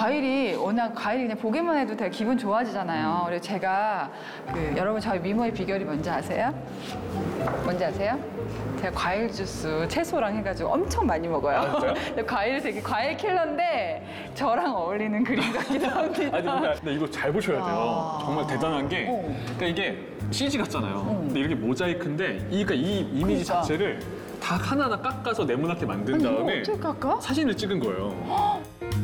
과일이 워낙 과일이 그냥 보기만 해도 되게 기분 좋아지잖아요. 그리고 제가 여러분 저희 미모의 비결이 뭔지 아세요? 뭔지 아세요? 제가 과일 주스 채소랑 해가지고 엄청 많이 먹어요. 아, 진짜요? 근데 과일 되게 과일 킬러인데 저랑 어울리는 그림 같기도 합니다. 아니, 근데 이거 잘 보셔야 돼요. 정말 대단한 게, 그러니까 이게 CG 같잖아요. 근데 이렇게 모자이크인데, 이 이미지 그러니까. 자체를 다 하나하나 깎아서 네모나게 만든 아니, 이거 다음에 어떻게 깎아? 사진을 찍은 거예요.